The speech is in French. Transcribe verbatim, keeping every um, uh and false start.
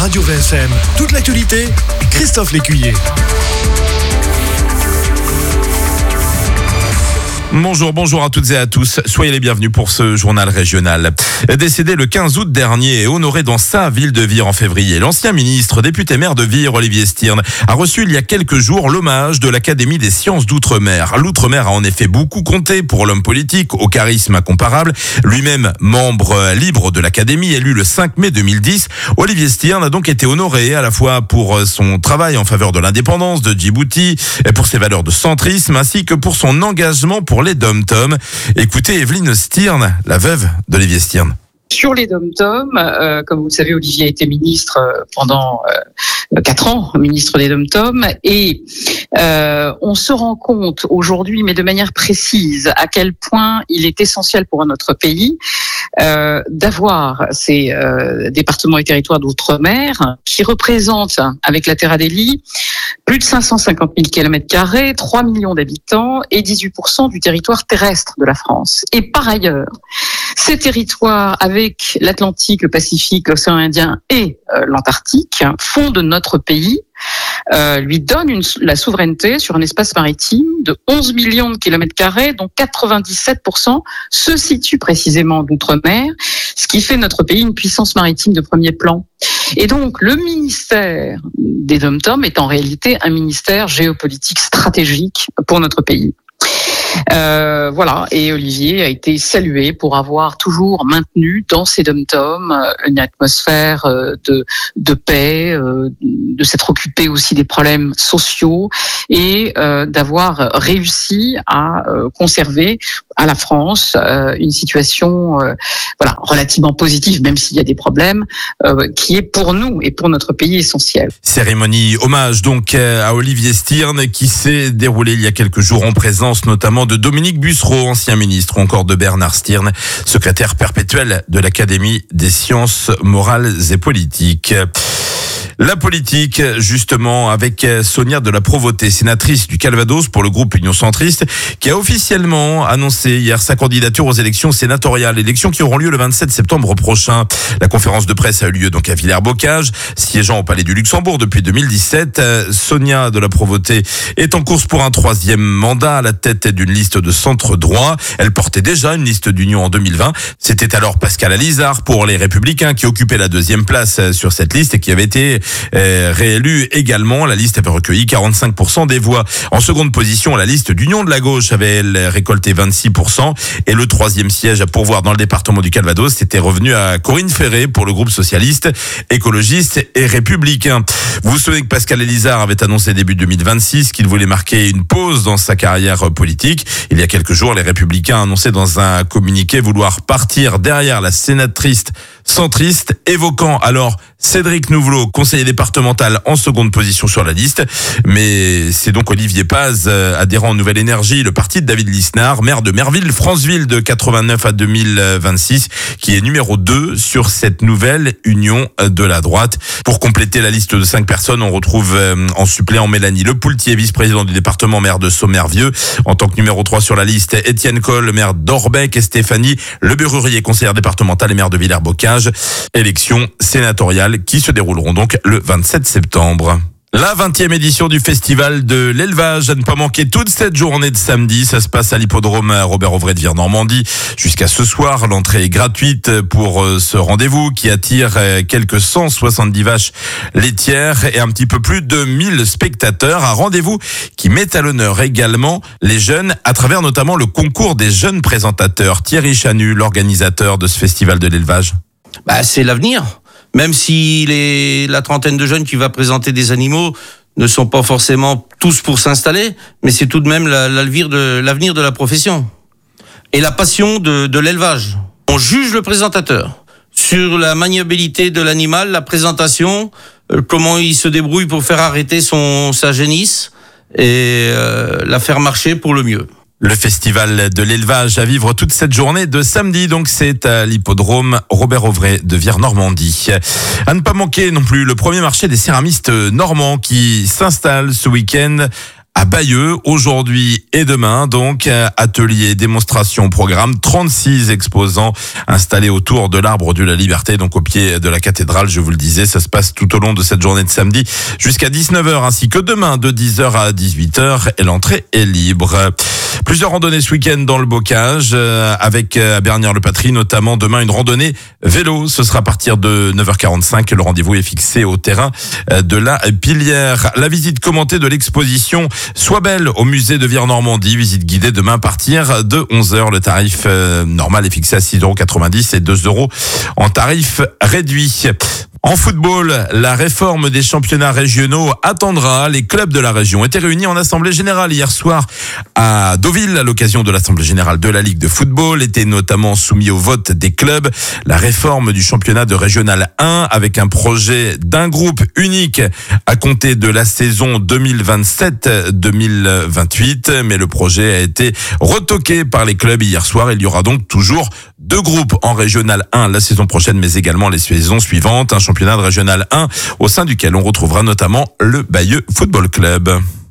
Radio V S M. Toute l'actualité, Christophe Lécuyer. Bonjour, bonjour à toutes et à tous. Soyez les bienvenus pour ce journal régional. Décédé le quinze août dernier et honoré dans sa ville de Vire en février, l'ancien ministre, député maire de Vire, Olivier Stirn, a reçu il y a quelques jours l'hommage de l'Académie des sciences d'Outre-mer. L'Outre-mer a en effet beaucoup compté pour l'homme politique, au charisme incomparable. Lui-même membre libre de l'Académie, élu le cinq mai deux mille dix, Olivier Stirn a donc été honoré à la fois pour son travail en faveur de l'indépendance de Djibouti et pour ses valeurs de centrisme, ainsi que pour son engagement pour les dom-tom. Écoutez Evelyne Stirn, la veuve d'Olivier Stirn. Sur les dom-tom, euh, comme vous le savez, Olivier a été ministre pendant euh, quatre ans, ministre des dom-tom, et euh, on se rend compte aujourd'hui, mais de manière précise, à quel point il est essentiel pour notre pays euh, d'avoir ces euh, départements et territoires d'outre-mer qui représentent, avec la Terra Delli, plus de cinq cent cinquante mille kilomètres carrés, trois millions d'habitants et dix-huit pour cent du territoire terrestre de la France. Et par ailleurs, ces territoires, avec l'Atlantique, le Pacifique, l'océan Indien et euh, l'Antarctique, font de notre pays, euh, lui donnent une, la souveraineté sur un espace maritime de onze millions de kilomètres carrés, dont quatre-vingt-dix-sept pour cent se situent précisément d'outre-mer, ce qui fait notre pays une puissance maritime de premier plan. Et donc, le ministère des dom-tom est en réalité un ministère géopolitique stratégique pour notre pays. Euh, voilà, et Olivier a été salué pour avoir toujours maintenu dans ses dom-tom une atmosphère de, de paix, de s'être occupé aussi des problèmes sociaux et euh, d'avoir réussi à euh, conserver à la France euh, une situation euh, voilà, relativement positive, même s'il y a des problèmes, euh, qui est pour nous et pour notre pays essentielle. Cérémonie hommage donc à Olivier Stirn qui s'est déroulée il y a quelques jours en présence notamment de Dominique Bussereau, ancien ministre, ou encore de Bernard Stirn, secrétaire perpétuel de l'Académie des sciences morales et politiques. La politique, justement, avec Sonia de la Provôté, sénatrice du Calvados pour le groupe Union Centriste, qui a officiellement annoncé hier sa candidature aux élections sénatoriales, élections qui auront lieu le vingt-sept septembre prochain. La conférence de presse a eu lieu donc à Villers-Bocage, siégeant au Palais du Luxembourg depuis deux mille dix-sept. Sonia de la Provôté est en course pour un troisième mandat à la tête d'une liste de centre droit. Elle portait déjà une liste d'union en deux mille vingt. C'était alors Pascal Alizard pour les Républicains qui occupait la deuxième place sur cette liste et qui avait été Euh, réélu également. La liste avait recueilli quarante-cinq pour cent des voix. En seconde position, la liste d'Union de la gauche avait elle, récolté vingt-six pour cent et le troisième siège à pourvoir dans le département du Calvados était revenu à Corinne Ferré pour le groupe socialiste, écologiste et républicain. Vous vous souvenez que Pascal Alizard avait annoncé début deux mille vingt-six qu'il voulait marquer une pause dans sa carrière politique. Il y a quelques jours, les Républicains annonçaient dans un communiqué vouloir partir derrière la sénatrice centriste, évoquant alors Cédric Nouvelot, conseiller départemental en seconde position sur la liste. Mais c'est donc Olivier Paz, adhérent en Nouvelle Énergie, le parti de David Lisnard, maire de Merville-Franceville de quatre-vingt-neuf à deux mille vingt-six, qui est numéro deux sur cette nouvelle union de la droite. Pour compléter la liste de cinq personnes, on retrouve en suppléant Mélanie Lepoultier, vice-président du département, maire de Sommervieux. En tant que numéro trois sur la liste, Étienne Coll, maire d'Orbec, et Stéphanie Leberurier, conseillère départementale et maire de Villers-Bocage. Élections sénatoriales qui se dérouleront donc le vingt-sept septembre. La vingtième édition du Festival de l'élevage, à ne pas manquer toute cette journée de samedi. Ça se passe à l'hippodrome Robert-Auvray de Vire-Normandie. Jusqu'à ce soir, l'entrée est gratuite pour ce rendez-vous qui attire quelques cent soixante-dix vaches laitières et un petit peu plus de mille spectateurs. Un rendez-vous qui met à l'honneur également les jeunes à travers notamment le concours des jeunes présentateurs. Thierry Chanu, l'organisateur de ce Festival de l'élevage. Bah, c'est l'avenir. Même si les, la trentaine de jeunes qui va présenter des animaux ne sont pas forcément tous pour s'installer, mais c'est tout de même la, l'avenir, de, l'avenir de la profession. Et la passion de, de l'élevage. On juge le présentateur sur la maniabilité de l'animal, la présentation, euh, comment il se débrouille pour faire arrêter son, sa génisse et euh, la faire marcher pour le mieux. Le festival de l'élevage à vivre toute cette journée de samedi, donc c'est à l'hippodrome Robert-Auvray de Vire-Normandie. À ne pas manquer non plus le premier marché des céramistes normands qui s'installe ce week-end à Bayeux aujourd'hui et demain. Donc, atelier, démonstration, programme, trente-six exposants installés autour de l'arbre de la Liberté, donc au pied de la cathédrale. Je vous le disais, ça se passe tout au long de cette journée de samedi jusqu'à dix-neuf heures, ainsi que demain de dix heures à dix-huit heures, et l'entrée est libre. Plusieurs randonnées ce week-end dans le bocage, euh, avec à Bernières-le-Patry, notamment demain une randonnée vélo. Ce sera à partir de neuf heures quarante-cinq. Le rendez-vous est fixé au terrain de la Pilière. La visite commentée de l'exposition Sois belle au musée de Vire-Normandie. Visite guidée demain à partir de onze heures. Le tarif euh, normal est fixé à six euros quatre-vingt-dix et deux euros en tarif réduit. En football, la réforme des championnats régionaux attendra. Les clubs de la région étaient réunis en assemblée générale hier soir à Deauville à l'occasion de l'assemblée générale de la Ligue de football. Était notamment soumis au vote des clubs la réforme du championnat de régional un avec un projet d'un groupe unique à compter de la saison deux mille vingt-sept deux mille vingt-huit. Mais le projet a été retoqué par les clubs hier soir. Il y aura donc toujours deux groupes en régional un la saison prochaine, mais également les saisons suivantes. Un championnat de régional un au sein duquel on retrouvera notamment le Bayeux Football Club.